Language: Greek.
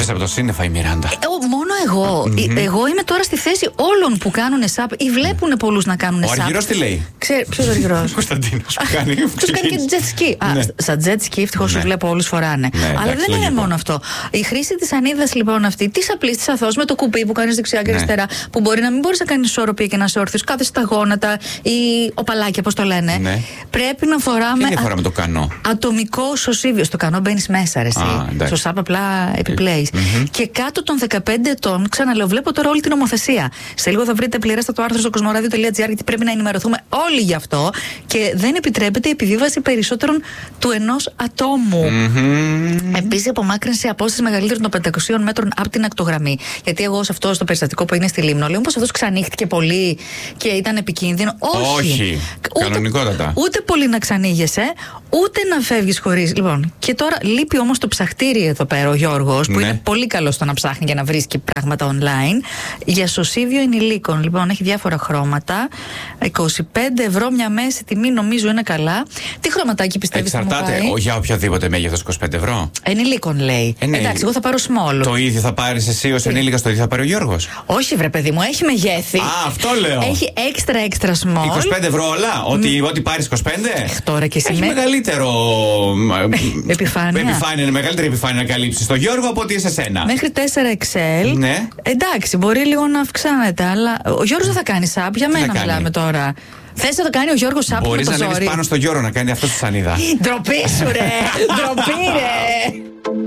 Έφτασε από το σύννεφα η Μιράντα. Μόνο εγώ. Εγώ είμαι τώρα στη θέση όλων που κάνουν σαπ ή βλέπουν πολλούς να κάνουν σαπ. Ο Αργυρός τι λέει? Ποιος ο Αργυρός? Κωνσταντίνος που κάνει. Τους κάνει και jet ski. Στα jet ski ευτυχώς τους βλέπω όλους φοράνε. Αλλά δεν είναι μόνο αυτό. Η χρήση της ανίδας λοιπόν αυτή, της απλής, της αθώος, με το κουπί που κάνεις δεξιά και αριστερά, που μπορεί να μην μπορείς να κάνεις ισορροπία και να είσαι όρθιος, κάθεσαι στα γόνατα ή οπαλάκια, πώς το λένε. Πρέπει να φοράμε. Τι διαφορά με το κανό? Ατομικό σωσίβιο. Στο κανό μπαίνεις μέσα, ρε. Στο σαπ απλά επιπλέεις. Και κάτω των 15 ετών, ξαναλέω, βλέπω τώρα όλη την νομοθεσία. Σε λίγο θα βρείτε πληρέστα το άρθρο στο cosmoradio.gr, γιατί πρέπει να ενημερωθούμε όλοι γι' αυτό. Και δεν επιτρέπεται η επιβίβαση περισσότερων του ενός ατόμου. Επίσης, απομάκρυνση απόσταση μεγαλύτερων των 500 μέτρων από την ακτογραμμή. Γιατί εγώ σε αυτό το περιστατικό που είναι στη Λίμνο, λέω πως αυτός ξανοίχτηκε πολύ και ήταν επικίνδυνο. Όχι. Κανονικότατα. Ούτε πολύ να ξανοίγεσαι, ούτε να φεύγεις χωρίς. Λοιπόν, και τώρα λείπει όμως το ψαχτήρι εδώ πέρα ο Γιώργος, που είναι πολύ καλό στο να ψάχνει και να βρίσκει πράγματα online, για σωσίβιο ενηλίκων. Λοιπόν, έχει διάφορα χρώματα. 25 ευρώ μια μέση τιμή, νομίζω είναι καλά. Τι χρωματάκι πιστεύεις ότι μου πάει? Εξαρτάται για οποιοδήποτε μέγεθος 25 ευρώ. Ενηλίκων λέει. Εντάξει, εγώ θα πάρω small. Το ίδιο θα πάρεις εσύ ως ενήλικας, το ίδιο θα πάρει ο Γιώργος? Όχι, βρε παιδί μου, έχει μεγέθη. Αυτό λέω. Έχει extra small. 25 ευρώ όλα. Ό,τι πάρεις 25. Τώρα και έχει μεγαλύτερο. Επιφάνεια. Είναι μεγαλύτερη επιφάνεια να καλύψεις το Γιώργο από ότι σε σένα. Μέχρι 4XL. Ναι. Εντάξει, μπορεί λίγο να αυξάνεται, αλλά ο Γιώργος δεν θα κάνει σαπ. Για μένα μιλάμε τώρα. Θες να το κάνει ο Γιώργος σαπ? Μπορείς να ανέβεις πάνω στο Γιώργο να κάνει αυτό στη σανίδα. Ντροπή σου, ρε! Ντροπή, ρε!